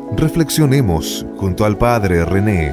Reflexionemos junto al Padre René.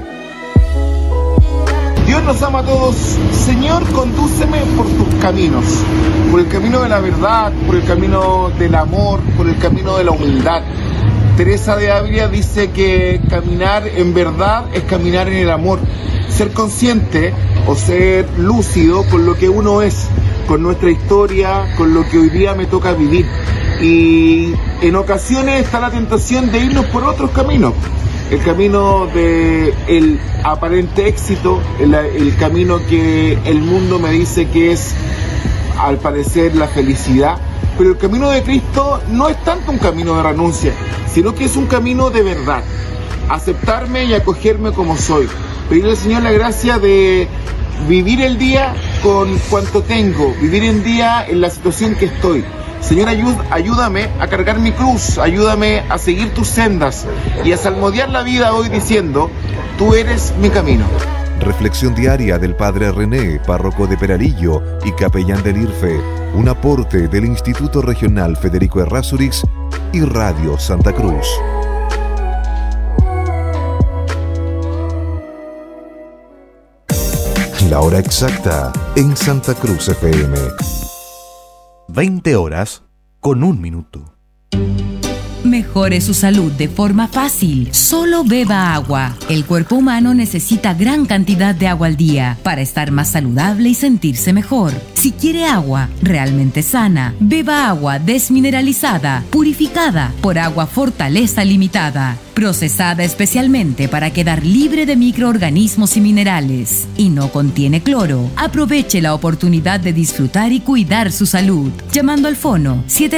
Dios nos ama a todos. Señor, condúceme por tus caminos, por el camino de la verdad, por el camino del amor, por el camino de la humildad. Teresa de Ávila dice que caminar en verdad es caminar en el amor, ser consciente o ser lúcido con lo que uno es, con nuestra historia, con lo que hoy día me toca vivir. Y en ocasiones está la tentación de irnos por otros caminos. El camino del aparente éxito, el camino que el mundo me dice que es, al parecer, la felicidad. Pero el camino de Cristo no es tanto un camino de renuncia, sino que es un camino de verdad. Aceptarme y acogerme como soy. Pedirle al Señor la gracia de vivir el día con cuanto tengo, vivir el día en la situación que estoy. Señor, ayúdame a cargar mi cruz, ayúdame a seguir tus sendas y a salmodiar la vida hoy diciendo, tú eres mi camino. Reflexión diaria del Padre René, párroco de Peralillo y capellán del IRFE, un aporte del Instituto Regional Federico Errázuriz y Radio Santa Cruz. La hora exacta en Santa Cruz FM. 20 horas con 1 minuto. Mejore su salud de forma fácil. Solo beba agua. El cuerpo humano necesita gran cantidad de agua al día para estar más saludable y sentirse mejor. Si quiere agua realmente sana, beba agua desmineralizada, purificada por Agua Fortaleza Limitada, procesada especialmente para quedar libre de microorganismos y minerales, y no contiene cloro. Aproveche la oportunidad de disfrutar y cuidar su salud, llamando al fono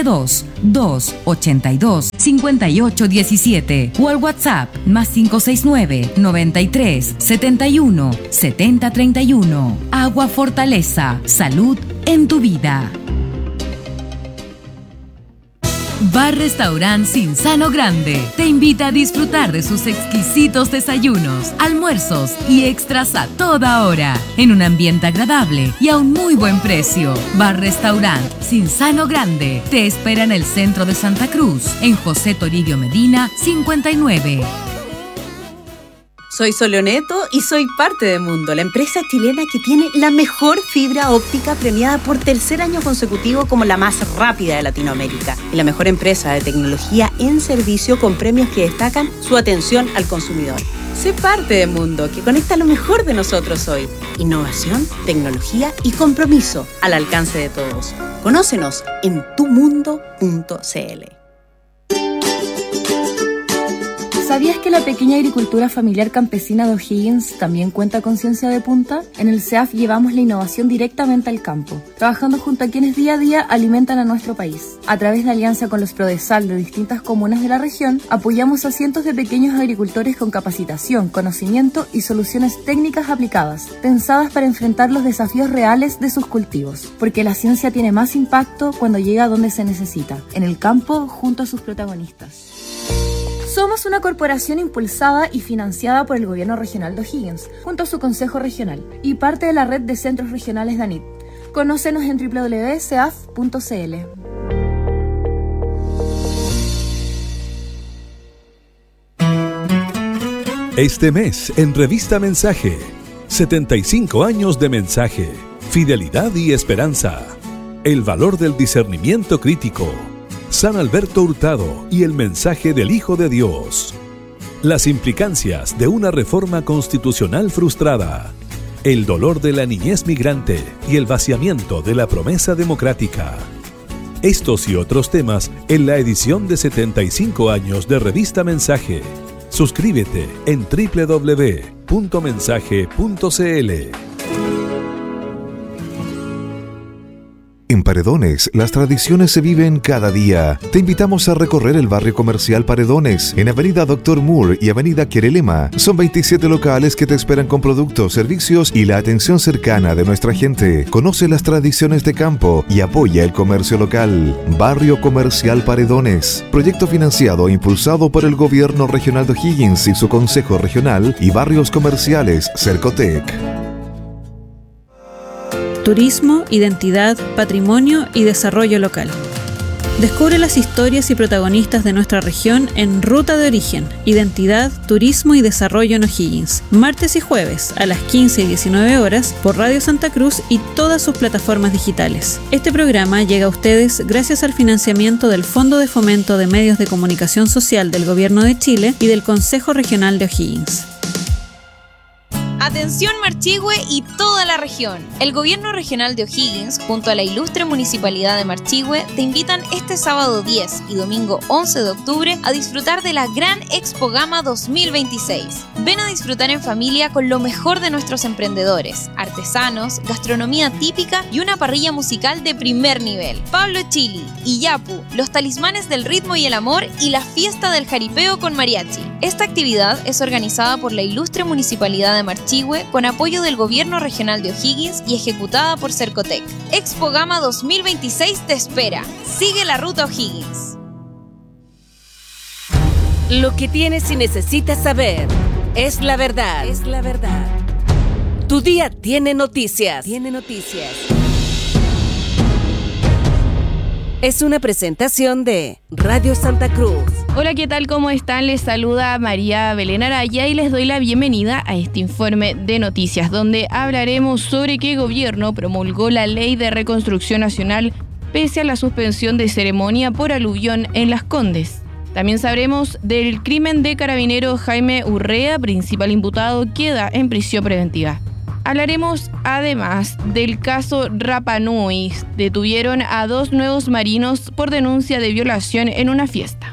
72-282-5817 o al WhatsApp +569 93 71 70 31. Agua Fortaleza, salud en tu vida. Bar Restaurant Cinzano Grande te invita a disfrutar de sus exquisitos desayunos, almuerzos y extras a toda hora, en un ambiente agradable y a un muy buen precio. Bar Restaurant Cinzano Grande te espera en el centro de Santa Cruz, en José Toribio Medina 59. Soy Soleoneto y soy parte de Mundo, la empresa chilena que tiene la mejor fibra óptica premiada por 3er año consecutivo como la más rápida de Latinoamérica y la mejor empresa de tecnología en servicio con premios que destacan su atención al consumidor. Sé parte de Mundo, que conecta lo mejor de nosotros hoy. Innovación, tecnología y compromiso al alcance de todos. Conócenos en tumundo.cl. ¿Sabías que la pequeña agricultura familiar campesina de O'Higgins también cuenta con ciencia de punta? En el CEAF llevamos la innovación directamente al campo, trabajando junto a quienes día a día alimentan a nuestro país. A través de alianza con los Prodesal de distintas comunas de la región, apoyamos a cientos de pequeños agricultores con capacitación, conocimiento y soluciones técnicas aplicadas, pensadas para enfrentar los desafíos reales de sus cultivos. Porque la ciencia tiene más impacto cuando llega a donde se necesita, en el campo junto a sus protagonistas. Somos una corporación impulsada y financiada por el Gobierno Regional de O'Higgins, junto a su Consejo Regional, y parte de la red de centros regionales de ANIT. Conócenos en www.ceaf.cl. Este mes, en Revista Mensaje, 75 años de mensaje, fidelidad y esperanza, el valor del discernimiento crítico, San Alberto Hurtado y el mensaje del Hijo de Dios. Las implicancias de una reforma constitucional frustrada. El dolor de la niñez migrante y el vaciamiento de la promesa democrática. Estos y otros temas en la edición de 75 años de Revista Mensaje. Suscríbete en www.mensaje.cl. En Paredones, las tradiciones se viven cada día. Te invitamos a recorrer el barrio comercial Paredones, en Avenida Dr. Moore y Avenida Querelema. Son 27 locales que te esperan con productos, servicios y la atención cercana de nuestra gente. Conoce las tradiciones de campo y apoya el comercio local. Barrio Comercial Paredones. Proyecto financiado e impulsado por el Gobierno Regional de O'Higgins y su Consejo Regional y Barrios Comerciales Cercotec. Turismo, identidad, patrimonio y desarrollo local. Descubre las historias y protagonistas de nuestra región en Ruta de Origen, Identidad, Turismo y Desarrollo en O'Higgins, martes y jueves a las 15 y 19 horas por Radio Santa Cruz y todas sus plataformas digitales. Este programa llega a ustedes gracias al financiamiento del Fondo de Fomento de Medios de Comunicación Social del Gobierno de Chile y del Consejo Regional de O'Higgins. Atención Marchihue y toda la región. El Gobierno Regional de O'Higgins, junto a la ilustre Municipalidad de Marchihue, te invitan este sábado 10 y domingo 11 de octubre a disfrutar de la Gran Expo Gama 2026. Ven a disfrutar en familia con lo mejor de nuestros emprendedores, artesanos, gastronomía típica y una parrilla musical de primer nivel. Pablo Chili, Iyapu, los talismanes del ritmo y el amor y la fiesta del jaripeo con mariachi. Esta actividad es organizada por la ilustre Municipalidad de Marchihue con apoyo del Gobierno Regional de O'Higgins y ejecutada por Cercotec. Expo Gama 2026 te espera. Sigue la ruta O'Higgins. Lo que tienes y necesitas saber es la verdad. Es la verdad. Tu día tiene noticias. Es una presentación de Radio Santa Cruz. Hola, ¿qué tal? ¿Cómo están? Les saluda María Belén Araya y les doy la bienvenida a este informe de noticias, donde hablaremos sobre qué gobierno promulgó la Ley de Reconstrucción Nacional pese a la suspensión de ceremonia por aluvión en Las Condes. También sabremos del crimen de carabinero Jaime Urrea, principal imputado, queda en prisión preventiva. Hablaremos además del caso Rapa Nui. Detuvieron a 2 nuevos marinos por denuncia de violación en una fiesta.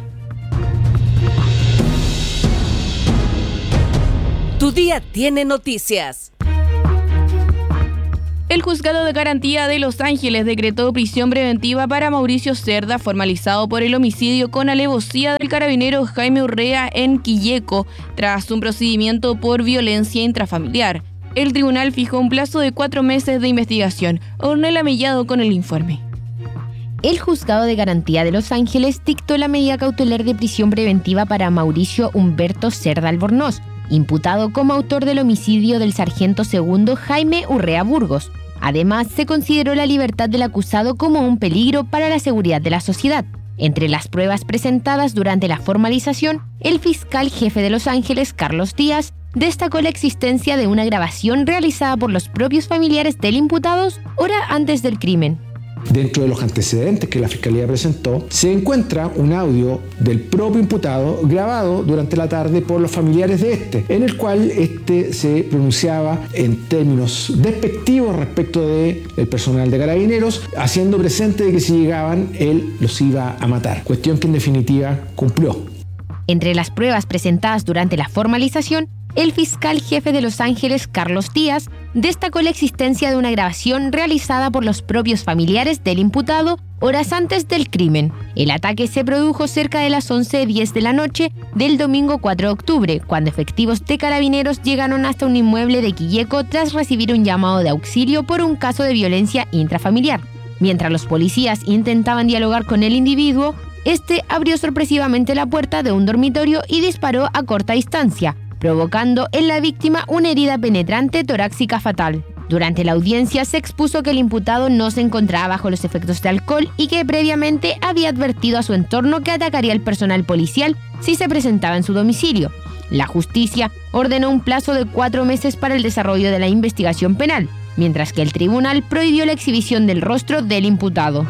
Tu día tiene noticias. El Juzgado de Garantía de Los Ángeles decretó prisión preventiva para Mauricio Cerda, formalizado por el homicidio con alevosía del carabinero Jaime Urrea en Quilleco, tras un procedimiento por violencia intrafamiliar. El tribunal fijó un plazo de 4 meses de investigación. Ornella Mellado con el informe. El Juzgado de Garantía de Los Ángeles dictó la medida cautelar de prisión preventiva para Mauricio Humberto Cerda Albornoz, imputado como autor del homicidio del sargento segundo Jaime Urrea Burgos. Además, se consideró la libertad del acusado como un peligro para la seguridad de la sociedad. Entre las pruebas presentadas durante la formalización, el fiscal jefe de Los Ángeles, Carlos Díaz, destacó la existencia de una grabación realizada por los propios familiares del imputado hora antes del crimen. Dentro de los antecedentes que la Fiscalía presentó, se encuentra un audio del propio imputado grabado durante la tarde por los familiares de este, en el cual este se pronunciaba en términos despectivos respecto del personal de Carabineros, haciendo presente de que si llegaban, él los iba a matar, cuestión que en definitiva cumplió. Entre las pruebas presentadas durante la formalización, el fiscal jefe de Los Ángeles, Carlos Díaz, destacó la existencia de una grabación realizada por los propios familiares del imputado horas antes del crimen. El ataque se produjo cerca de las 11:10 de la noche del domingo 4 de octubre, cuando efectivos de Carabineros llegaron hasta un inmueble de Quilleco tras recibir un llamado de auxilio por un caso de violencia intrafamiliar. Mientras los policías intentaban dialogar con el individuo, este abrió sorpresivamente la puerta de un dormitorio y disparó a corta distancia, provocando en la víctima una herida penetrante torácica fatal. Durante la audiencia se expuso que el imputado no se encontraba bajo los efectos de alcohol y que previamente había advertido a su entorno que atacaría al personal policial si se presentaba en su domicilio. La justicia ordenó un plazo de 4 meses para el desarrollo de la investigación penal, mientras que el tribunal prohibió la exhibición del rostro del imputado.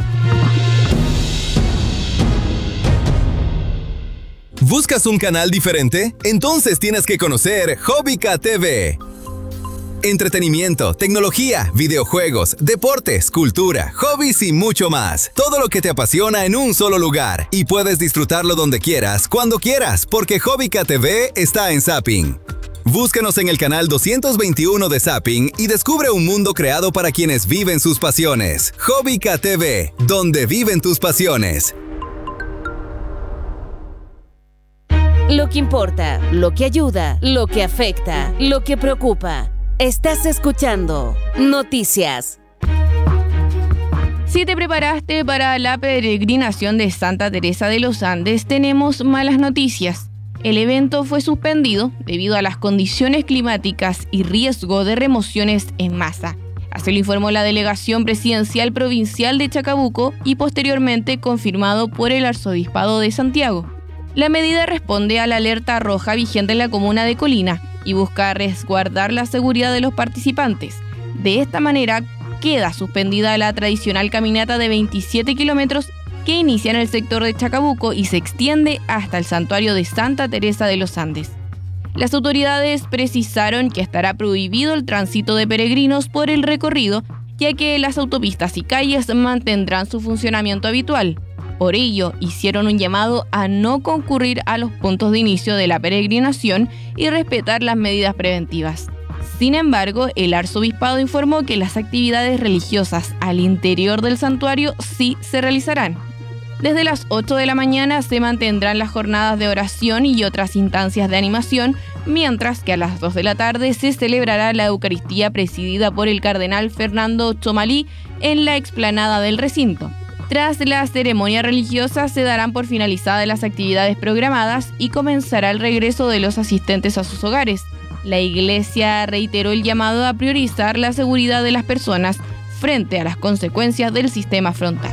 ¿Buscas un canal diferente? Entonces tienes que conocer Hobbica TV. Entretenimiento, tecnología, videojuegos, deportes, cultura, hobbies y mucho más. Todo lo que te apasiona en un solo lugar. Y puedes disfrutarlo donde quieras, cuando quieras, porque Hobbica TV está en Zapping. Búscanos en el canal 221 de Zapping y descubre un mundo creado para quienes viven sus pasiones. Hobbica TV, donde viven tus pasiones. Lo que importa, lo que ayuda, lo que afecta, lo que preocupa. Estás escuchando Noticias. Si te preparaste para la peregrinación de Santa Teresa de los Andes, tenemos malas noticias. El evento fue suspendido debido a las condiciones climáticas y riesgo de remociones en masa. Así lo informó la Delegación Presidencial Provincial de Chacabuco y posteriormente confirmado por el Arzobispado de Santiago. La medida responde a la alerta roja vigente en la comuna de Colina y busca resguardar la seguridad de los participantes. De esta manera, queda suspendida la tradicional caminata de 27 kilómetros que inicia en el sector de Chacabuco y se extiende hasta el santuario de Santa Teresa de los Andes. Las autoridades precisaron que estará prohibido el tránsito de peregrinos por el recorrido, ya que las autopistas y calles mantendrán su funcionamiento habitual. Por ello, hicieron un llamado a no concurrir a los puntos de inicio de la peregrinación y respetar las medidas preventivas. Sin embargo, el arzobispado informó que las actividades religiosas al interior del santuario sí se realizarán. Desde las 8 de la mañana se mantendrán las jornadas de oración y otras instancias de animación, mientras que a las 2 de la tarde se celebrará la Eucaristía presidida por el cardenal Fernando Chomalí en la explanada del recinto. Tras la ceremonia religiosa se darán por finalizadas las actividades programadas y comenzará el regreso de los asistentes a sus hogares. La Iglesia reiteró el llamado a priorizar la seguridad de las personas frente a las consecuencias del sistema frontal.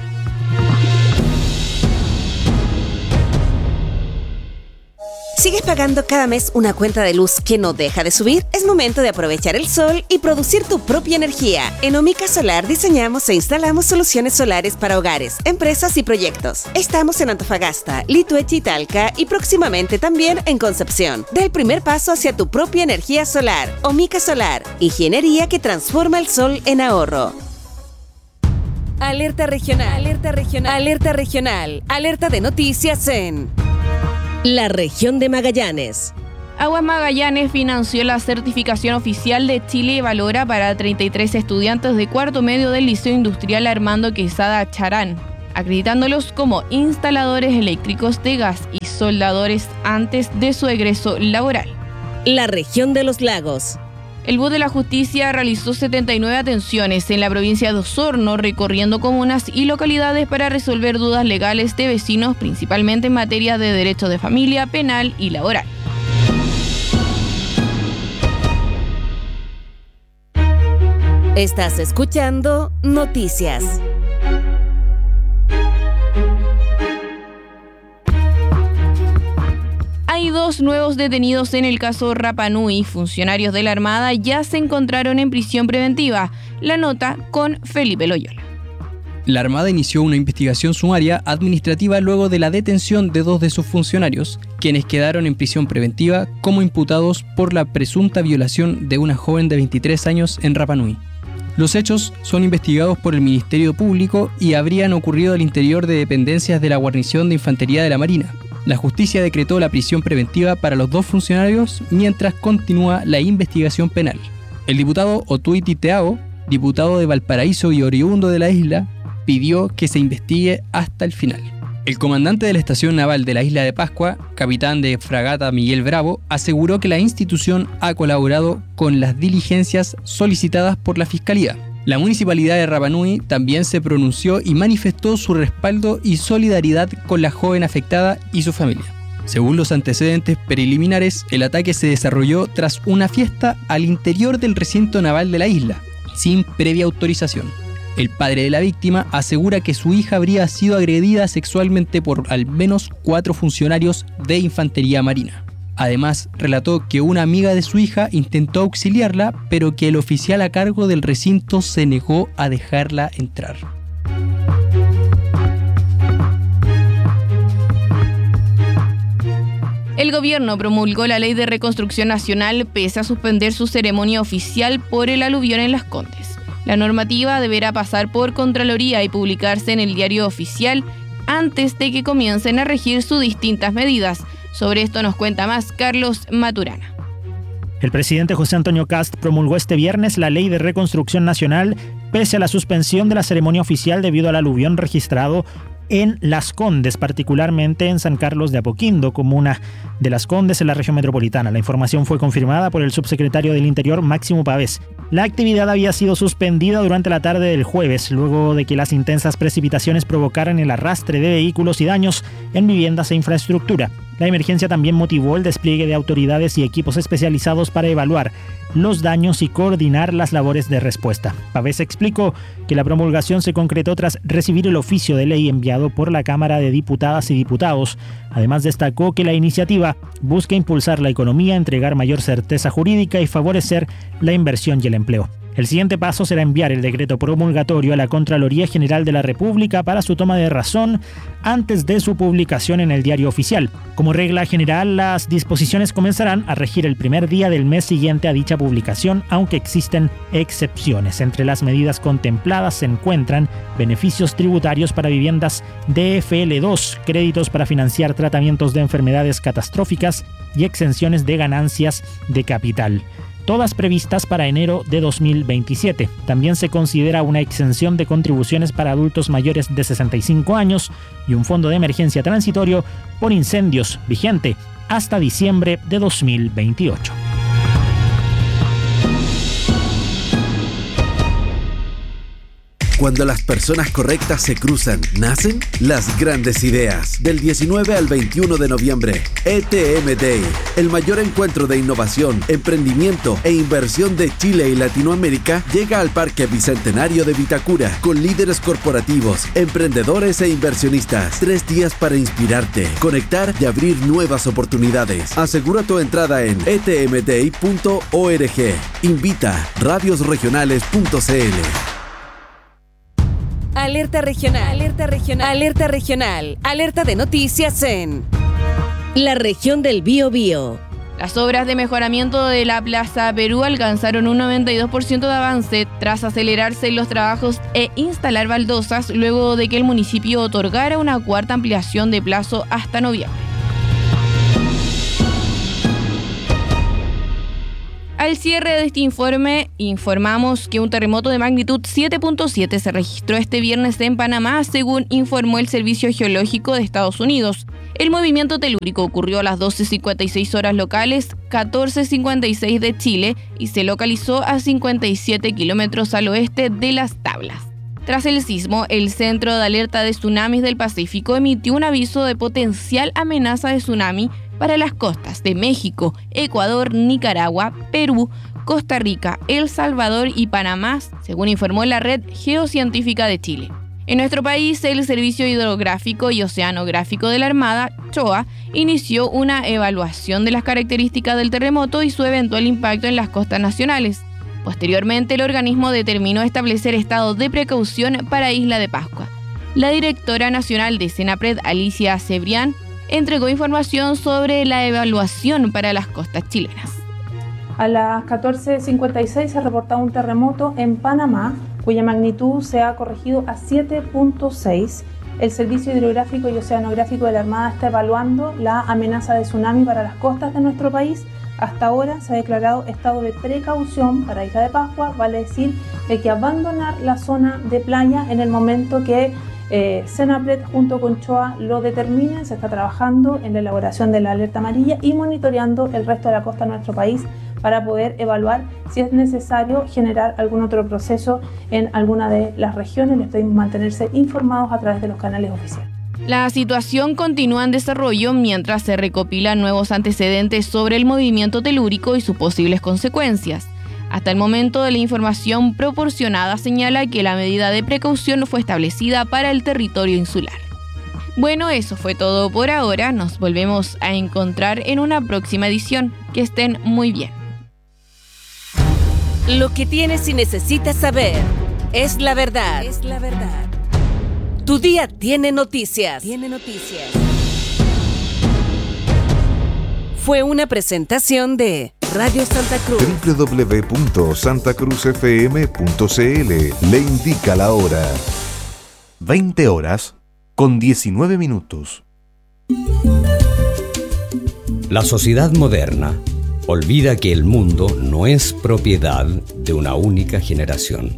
¿Sigues pagando cada mes una cuenta de luz que no deja de subir? Es momento de aprovechar el sol y producir tu propia energía. En Omica Solar diseñamos e instalamos soluciones solares para hogares, empresas y proyectos. Estamos en Antofagasta, Lituechi y Talca y próximamente también en Concepción. Da el primer paso hacia tu propia energía solar. Omica Solar, ingeniería que transforma el sol en ahorro. Alerta regional, alerta regional, alerta regional, alerta de noticias en la región de Magallanes. Aguas Magallanes financió la certificación oficial de Chile Valora para 33 estudiantes de cuarto medio del Liceo Industrial Armando Quesada Charán, acreditándolos como instaladores eléctricos de gas y soldadores antes de su egreso laboral. La región de los lagos. El BUD de la Justicia realizó 79 atenciones en la provincia de Osorno, recorriendo comunas y localidades para resolver dudas legales de vecinos, principalmente en materia de derecho de familia, penal y laboral. Estás escuchando Noticias. Hay 2 nuevos detenidos en el caso Rapa Nui. Funcionarios de la Armada ya se encontraron en prisión preventiva. La nota con Felipe Loyola. La Armada inició una investigación sumaria administrativa luego de la detención de 2 de sus funcionarios, quienes quedaron en prisión preventiva como imputados por la presunta violación de una joven de 23 años en Rapa Nui. Los hechos son investigados por el Ministerio Público y habrían ocurrido al interior de dependencias de la guarnición de Infantería de la Marina. La justicia decretó la prisión preventiva para los 2 funcionarios mientras continúa la investigación penal. El diputado Otuiti Teao, diputado de Valparaíso y oriundo de la isla, pidió que se investigue hasta el final. El comandante de la estación naval de la isla de Pascua, capitán de fragata Miguel Bravo, aseguró que la institución ha colaborado con las diligencias solicitadas por la Fiscalía. La municipalidad de Rapa Nui también se pronunció y manifestó su respaldo y solidaridad con la joven afectada y su familia. Según los antecedentes preliminares, el ataque se desarrolló tras una fiesta al interior del recinto naval de la isla, sin previa autorización. El padre de la víctima asegura que su hija habría sido agredida sexualmente por al menos 4 funcionarios de Infantería Marina. Además, relató que una amiga de su hija intentó auxiliarla, pero que el oficial a cargo del recinto se negó a dejarla entrar. El gobierno promulgó la Ley de Reconstrucción Nacional pese a suspender su ceremonia oficial por el aluvión en Las Condes. La normativa deberá pasar por Contraloría y publicarse en el Diario Oficial antes de que comiencen a regir sus distintas medidas. Sobre esto nos cuenta más Carlos Maturana. El presidente José Antonio Kast promulgó este viernes la Ley de Reconstrucción Nacional pese a la suspensión de la ceremonia oficial debido al aluvión registrado en Las Condes, particularmente en San Carlos de Apoquindo, comuna de Las Condes en la región metropolitana. La información fue confirmada por el subsecretario del Interior, Máximo Pavés. La actividad había sido suspendida durante la tarde del jueves, luego de que las intensas precipitaciones provocaran el arrastre de vehículos y daños en viviendas e infraestructura. La emergencia también motivó el despliegue de autoridades y equipos especializados para evaluar los daños y coordinar las labores de respuesta. Pavés explicó que la promulgación se concretó tras recibir el oficio de ley enviado por la Cámara de Diputadas y Diputados. Además, destacó que la iniciativa busca impulsar la economía, entregar mayor certeza jurídica y favorecer la inversión y el empleo. El siguiente paso será enviar el decreto promulgatorio a la Contraloría General de la República para su toma de razón antes de su publicación en el Diario Oficial. Como regla general, las disposiciones comenzarán a regir el primer día del mes siguiente a dicha publicación, aunque existen excepciones. Entre las medidas contempladas se encuentran beneficios tributarios para viviendas DFL2, créditos para financiar tratamientos de enfermedades catastróficas y exenciones de ganancias de capital, todas previstas para enero de 2027. También se considera una exención de contribuciones para adultos mayores de 65 años y un fondo de emergencia transitorio por incendios vigente hasta diciembre de 2028. Cuando las personas correctas se cruzan, ¿nacen? Las grandes ideas. Del 19 al 21 de noviembre, ETM Day, el mayor encuentro de innovación, emprendimiento e inversión de Chile y Latinoamérica, llega al Parque Bicentenario de Vitacura, con líderes corporativos, emprendedores e inversionistas. 3 días para inspirarte, conectar y abrir nuevas oportunidades. Asegura tu entrada en etmday.org. Invita radiosregionales.cl. Alerta regional, alerta regional, alerta regional, alerta de noticias en la región del Biobío. Las obras de mejoramiento de la Plaza Perú alcanzaron un 92% de avance tras acelerarse los trabajos e instalar baldosas luego de que el municipio otorgara una cuarta ampliación de plazo hasta noviembre. Al cierre de este informe, informamos que un terremoto de magnitud 7.7 se registró este viernes en Panamá, según informó el Servicio Geológico de Estados Unidos. El movimiento telúrico ocurrió a las 12:56 horas locales, 14:56 de Chile, y se localizó a 57 kilómetros al oeste de Las Tablas. Tras el sismo, el Centro de Alerta de Tsunamis del Pacífico emitió un aviso de potencial amenaza de tsunami para las costas de México, Ecuador, Nicaragua, Perú, Costa Rica, El Salvador y Panamá, según informó la Red Geocientífica de Chile. En nuestro país, el Servicio Hidrográfico y Oceanográfico de la Armada, CHOA, inició una evaluación de las características del terremoto y su eventual impacto en las costas nacionales. Posteriormente, el organismo determinó establecer estado de precaución para Isla de Pascua. La directora nacional de Senapred, Alicia Cebrián, entregó información sobre la evaluación para las costas chilenas. A las 14:56 se reportaba un terremoto en Panamá, cuya magnitud se ha corregido a 7.6. El Servicio Hidrográfico y Oceanográfico de la Armada está evaluando la amenaza de tsunami para las costas de nuestro país. Hasta ahora se ha declarado estado de precaución para Isla de Pascua, vale decir que hay que abandonar la zona de playa en el momento que Senapred junto con CHOA lo determinen. Se está trabajando en la elaboración de la alerta amarilla y monitoreando el resto de la costa de nuestro país para poder evaluar si es necesario generar algún otro proceso en alguna de las regiones. Les pedimos mantenerse informados a través de los canales oficiales. La situación continúa en desarrollo mientras se recopilan nuevos antecedentes sobre el movimiento telúrico y sus posibles consecuencias. Hasta el momento, la información proporcionada señala que la medida de precaución fue establecida para el territorio insular. Bueno, eso fue todo por ahora. Nos volvemos a encontrar en una próxima edición. Que estén muy bien. Lo que tienes y necesitas saber es la verdad. Es la verdad. Tu día tiene noticias. Tiene noticias. Fue una presentación de Radio Santa Cruz. www.santacruzfm.cl le indica la hora. 20 horas con 19 minutos. La sociedad moderna olvida que el mundo no es propiedad de una única generación.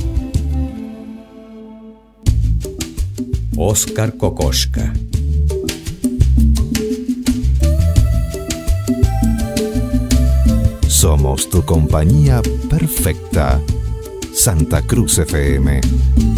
Óscar Kokoschka. Somos tu compañía perfecta. Santa Cruz FM.